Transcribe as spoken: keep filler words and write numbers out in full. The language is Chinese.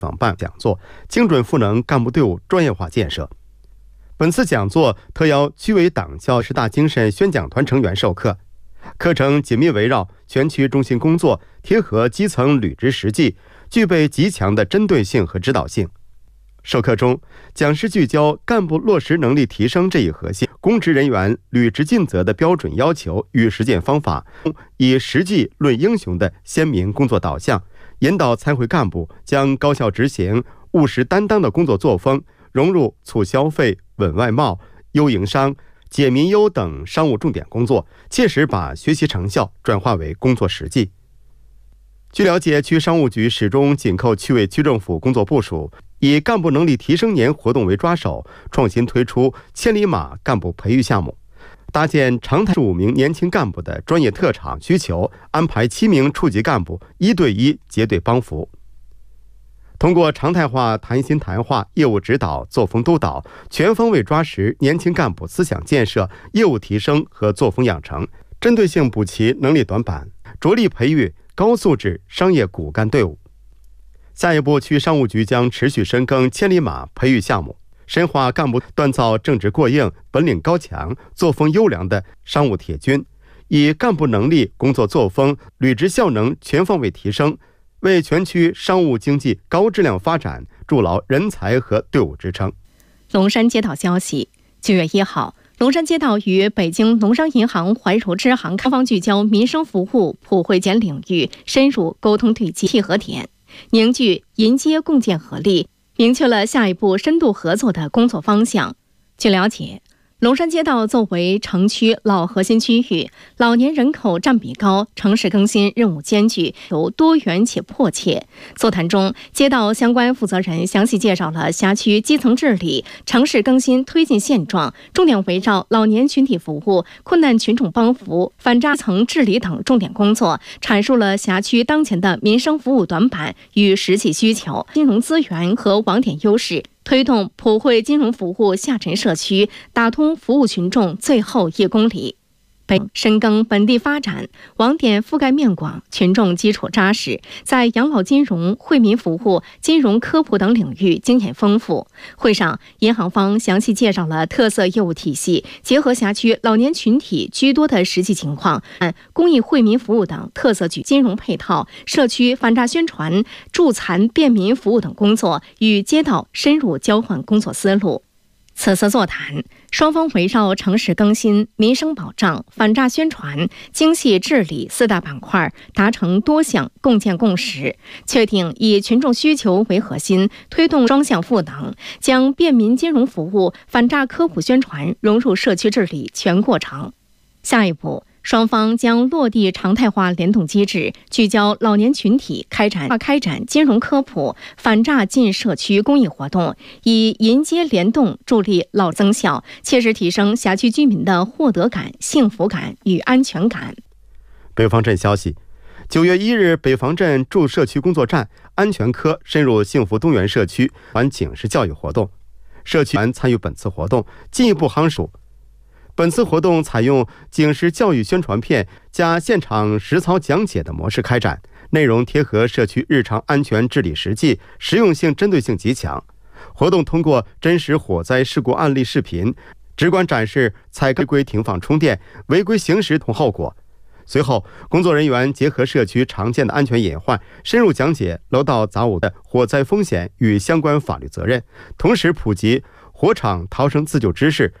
访办讲座，精准赋能干部队伍专业化建设。本次讲座特邀区委党校十大精神宣讲团成员授课，课程紧密围绕全区中心工作，贴合基层履职实际，具备极强的针对性和指导性。授课中，讲师聚焦干部落实能力提升这一核心，公职人员履职尽责的标准要求与实践方法，以实际论英雄的鲜明工作导向，引导参会干部将高效执行、务实担当的工作作风融入促消费、稳外贸、优营商、解民忧等商务重点工作，切实把学习成效转化为工作实际。据了解，区商务局始终紧扣区委区政府工作部署，以干部能力提升年活动为抓手，创新推出千里马干部培育项目，搭建常态十五名年轻干部的专业特长需求，安排七名处级干部一对一结对帮扶。通过常态化谈心谈话、业务指导、作风督导，全方位抓实年轻干部思想建设、业务提升和作风养成，针对性补齐能力短板，着力培育高素质商业骨干队伍。下一步，区商务局将持续深耕千里马培育项目，深化干部锻造正直过硬、本领高强、作风优良的商务铁军，以干部能力、工作作风、履职效能全方位提升，为全区商务经济高质量发展筑牢人才和队伍支撑。 龙山街道消息，九月一号，龙山街道与北京农商银行怀柔支行双方聚焦民生服务普惠简领域深入沟通对接契合点，凝聚银街共建合力，明确了下一步深度合作的工作方向。据了解，龙山街道作为城区老核心区域，老年人口占比高，城市更新任务艰巨，有多元且迫切。座谈中，街道相关负责人详细介绍了辖区基层治理、城市更新推进现状，重点围绕老年群体服务、困难群众帮扶、反诈层治理等重点工作，阐述了辖区当前的民生服务短板与实际需求、金融资源和网点优势，推动普惠金融服务下沉社区，打通服务群众最后一公里。北深耕本地发展，网点覆盖面广，群众基础扎实，在养老金融、惠民服务、金融科普等领域经验丰富。会上，银行方详细介绍了特色业务体系，结合辖区老年群体居多的实际情况，按公益惠民服务等特色举金融配套、社区反诈宣传、助残便民服务等工作，与街道深入交换工作思路。此次座谈，双方围绕城市更新、民生保障、反诈宣传、精细治理四大板块达成多项共建共识，确定以群众需求为核心，推动双向赋能，将便民金融服务、反诈科普宣传融入社区治理全过程。下一步，双方将落地常态化联动机制，聚焦老年群体，开展开展金融科普、反诈进社区公益活动，以银街联动助力老增效，切实提升辖区居民的获得感、幸福感与安全感。 北方镇消息，九月一日，北方镇驻社区工作站安全科深入幸福东园社区完警示教育活动，社区员参与本次活动，进一步夯实。本次活动采用警示教育宣传片加现场实操讲解的模式开展，内容贴合社区日常安全治理实际，实用性针对性极强。活动通过真实火灾事故案例视频，直观展示采违规停放充电、违规行驶同后果。随后，工作人员结合社区常见的安全隐患，深入讲解楼道杂物的火灾风险与相关法律责任，同时普及火场逃生自救知识，